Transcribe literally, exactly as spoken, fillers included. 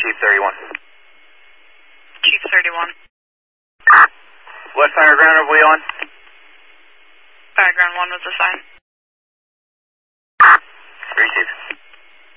Chief thirty-one. Chief thirty-one. What fire ground are we on? Fire ground one was assigned.